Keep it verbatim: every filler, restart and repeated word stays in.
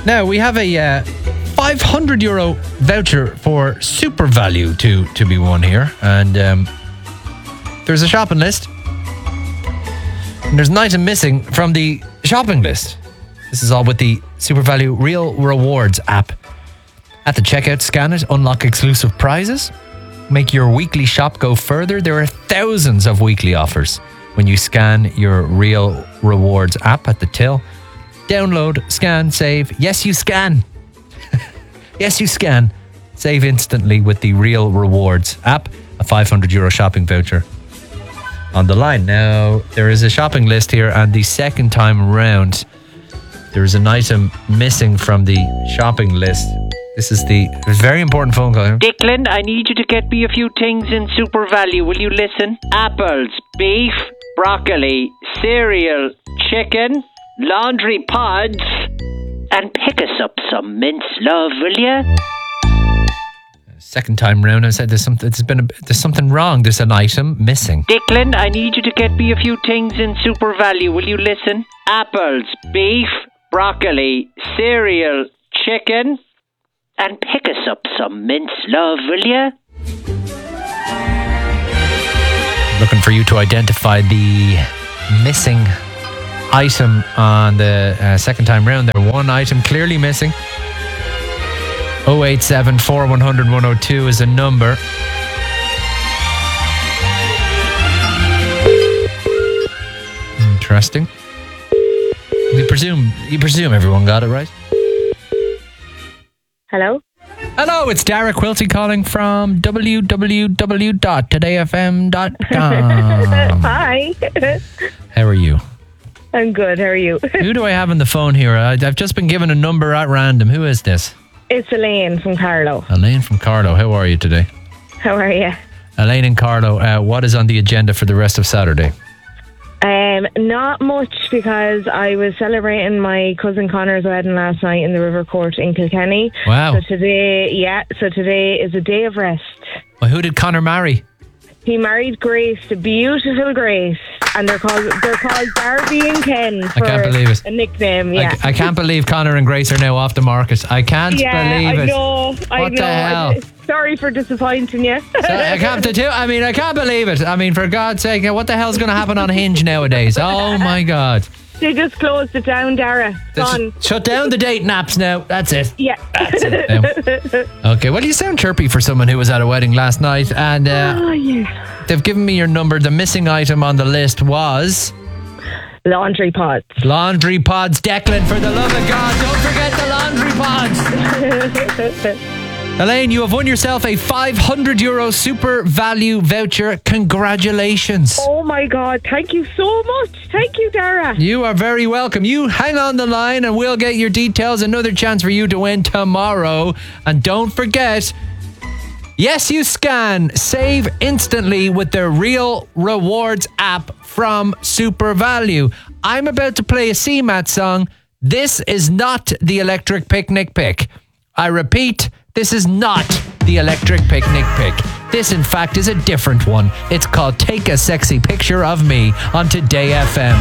Now, we have a uh, five hundred euro voucher for Super Value to, to be won here. And um, there's a shopping list. And there's an item missing from the shopping list. This is all with the Super Value Real Rewards app. At the checkout, scan it, unlock exclusive prizes, make your weekly shop go further. There are thousands of weekly offers when you scan your Real Rewards app at the till. Download, scan, save. Yes, you scan. Yes, you scan. Save instantly with the Real Rewards app. A five hundred euro shopping voucher on the line. Now, there is a shopping list here, and the second time round, there is an item missing from the shopping list. This is the very important phone call. Declan, I need you to get me a few things in Super Value. Will you listen? Apples, beef, broccoli, cereal, chicken, laundry pods, and pick us up some mince, love, will you? Second time round, I said there's something. There's been a, there's something wrong. There's an item missing. Declan, I need you to get me a few things in Super Value. Will you listen? Apples, beef, broccoli, cereal, chicken, and pick us up some mince, love, will you? Looking for you to identify the missing item on the uh, second time round. There, one item clearly missing. oh eight seven four one hundred one oh two is a number. Interesting. You presume you presume everyone got it right? Hello? Hello, it's Dara Quilty calling from w w w dot today f m dot com. Hi. How are you? I'm good. How are you? Who do I have on the phone here? I, I've just been given a number at random. Who is this? It's Elaine from Carlo. Elaine from Carlo. How are you today? How are you? Elaine and Carlo, uh, what is on the agenda for the rest of Saturday? Um, not much, because I was celebrating my cousin Connor's wedding last night in the River Court in Kilkenny. Wow. So today, yeah, so today is a day of rest. Well, who did Connor marry? He married Grace, the beautiful Grace, and they're called they're called Barbie and Ken for I can't believe it. a nickname. Yeah, I, I can't believe Connor and Grace are now off the market. I can't yeah, believe I it. know. I What know. the hell? Sorry for disappointing you. So I can't do. I mean, I can't believe it. I mean, for God's sake, what the hell's going to happen on Hinge nowadays? Oh my God! They just closed it down, Dara. Gone. Sh- shut down the dating apps now. That's it. Yeah. That's it now. Okay. Well, you sound chirpy for someone who was at a wedding last night, and uh, Oh, yeah. they've given me your number. The missing item on the list was Laundry pods. laundry pods. Declan, for the love of God, don't forget the laundry pods. Elaine, you have won yourself a five hundred euro Super Value voucher. Congratulations. Oh my God, thank you so much. Thank you, Dara. You are very welcome. You hang on the line and we'll get your details. Another chance for you to win tomorrow. And don't forget, yes, you scan. Save instantly with the Real Rewards app from Super Value. I'm about to play a C MAT song. This is not the Electric Picnic Pick. I repeat, this is not the Electric Picnic Pick. This, in fact, is a different one. It's called Take a Sexy Picture of Me on Today F M.